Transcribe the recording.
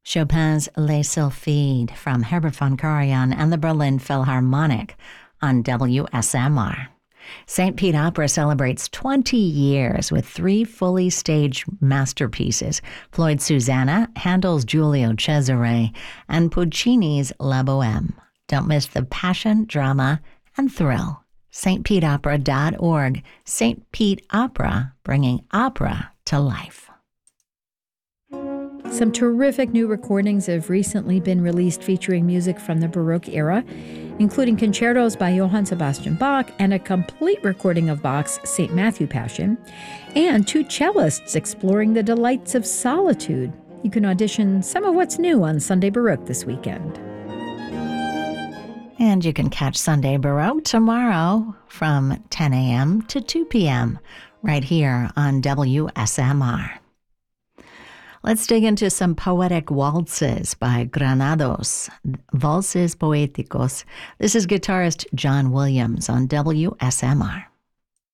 Chopin's Les Sylphides from Herbert von Karajan and the Berlin Philharmonic on WSMR. St. Pete Opera celebrates 20 years with 3 fully staged masterpieces, Floyd's Susanna, Handel's Giulio Cesare, and Puccini's La Boheme. Don't miss the passion, drama, and thrill. stpeteopera.org. St. Pete Opera, bringing opera to life. Some terrific new recordings have recently been released featuring music from the Baroque era, including concertos by Johann Sebastian Bach and a complete recording of Bach's St. Matthew Passion, and 2 cellists exploring the delights of solitude. You can audition some of what's new on Sunday Baroque this weekend. And you can catch Sunday Baroque tomorrow from 10 a.m. to 2 p.m. right here on WSMR. Let's dig into some poetic waltzes by Granados, Valses Poéticos. This is guitarist John Williams on WSMR.